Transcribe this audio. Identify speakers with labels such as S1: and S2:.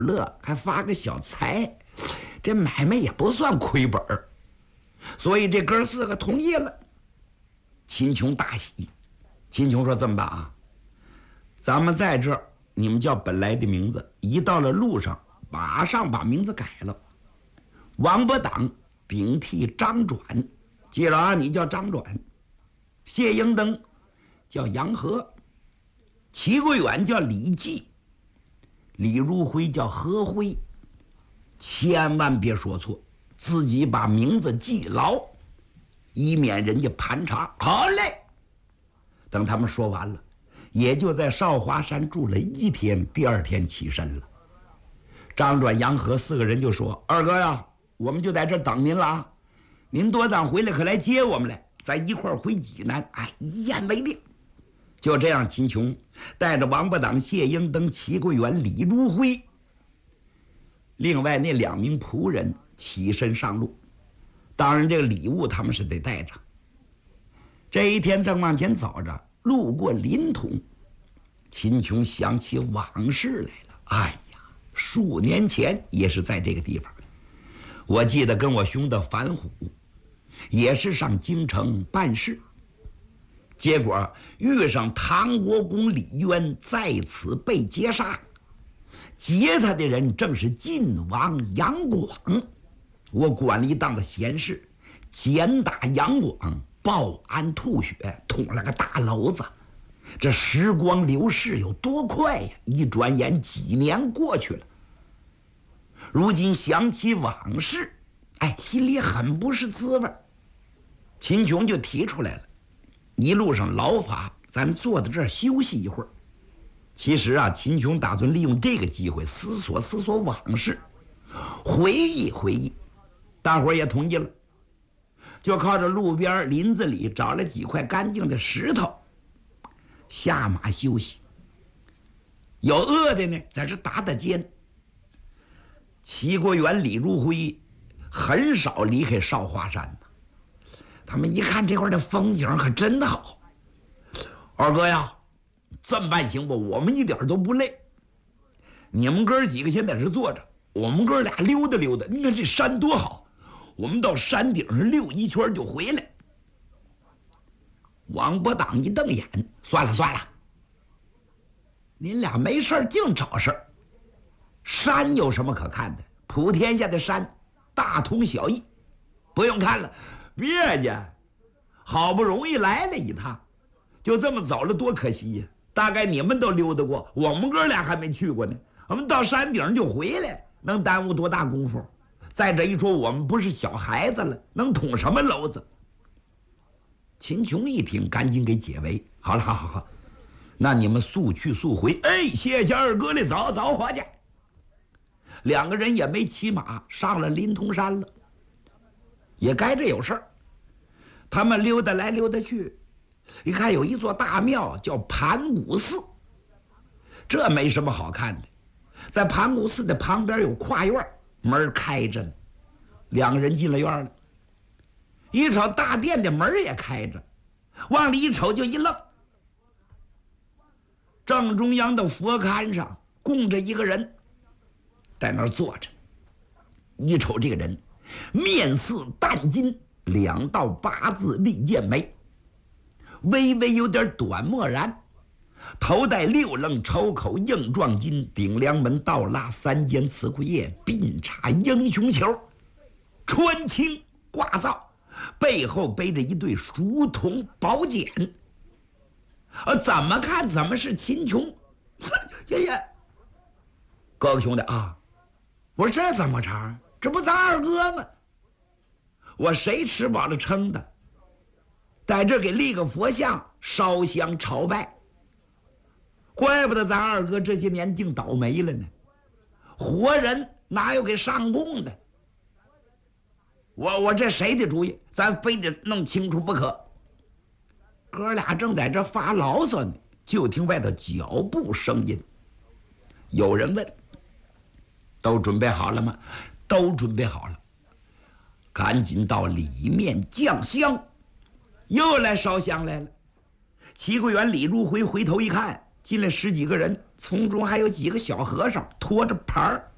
S1: 乐，还发个小财，这买卖也不算亏本儿。所以这哥四个同意了。秦琼大喜，秦琼说：“这么办啊？咱们在这儿，你们叫本来的名字，一到了路上，马上把名字改了。王伯党顶替张转，记着啊，你叫张转；谢英登叫杨和，齐桂远叫李继，李如辉叫何辉。千万别说错，自己把名字记牢，以免人家盘查。”好嘞。等他们说完了，也就在少华山住了1天，第2天起身了。张转、杨和4个人就说：“二哥呀，我们就在这儿等您了啊！您多早回来可来接我们来，咱一块儿回济南。”一言为定。就这样，秦琼带着王八党、谢英登、齐桂元、李如辉，另外那2名仆人起身上路。当然，这个礼物他们是得带着。这一天正往前走着，路过临潼，秦琼想起往事来了。哎呀，数年前也是在这个地方，我记得跟我兄弟樊虎也是上京城办事，结果遇上唐国公李渊在此被劫杀，劫他的人正是晋王杨广。我管了一档子闲事，简打杨广，报案吐血，捅了个大篓子。这时光流逝有多快呀！一转眼几年过去了。如今想起往事，心里很不是滋味。秦琼就提出来了，一路上劳乏，咱坐在这儿休息一会儿。其实啊，秦琼打算利用这个机会思索往事，回忆回忆。大伙儿也同意了，就靠着路边林子里找了几块干净的石头，下马休息。有饿的呢，在这打尖。齐国元、李如辉很少离开少华山呢。他们一看这块的风景可真好。二哥呀，这么办行不？我们一点都不累。你们哥几个先在这坐着，我们哥俩溜达溜达。你看这山多好，我们到山顶上溜一圈就回来。王伯党一瞪眼，算了，您俩没事净找事儿。山有什么可看的？普天下的山大同小异，不用看了。别介，好不容易来了一趟，就这么走了多可惜呀！大概你们都溜达过，我们哥俩还没去过呢。我们到山顶就回来，能耽误多大功夫？再者一说，我们不是小孩子了，能捅什么篓子？秦琼一听，赶紧给解围。好了，好，那你们速去速回。谢谢二哥的，走回去。2个人也没骑马，上了临潼山了。也该这有事儿，他们溜达来溜达去，一看有一座大庙叫盘古寺，这没什么好看的。在盘古寺的旁边有跨院，门开着呢。2个人进了院了，一瞅大殿的门也开着，往里一瞅就一愣。正中央的佛龛上供着一个人，在那儿坐着。一瞅这个人，面似淡金，2道8字利剑眉，微微有点短漠然，头戴6棱抽口硬壮金，顶梁门倒拉3间瓷库叶，鬓插英雄球，穿青挂皂，背后背着一对熟铜宝剑。怎么看怎么是秦琼。爷爷，各位兄弟啊，我说这怎么着？这不咱二哥吗？我谁吃饱了撑的，在这给立个佛像，烧香朝拜。怪不得咱二哥这些年竟倒霉了呢。活人哪有给上供的？我这谁的主意？咱非得弄清楚不可。哥俩正在这发牢骚呢，就听外头脚步声音。有人问：都准备好了吗？都准备好了。赶紧到里面降香。又来烧香来了。齐桂元、李如辉回头一看，进来10几个人，从中还有几个小和尚拖着牌儿。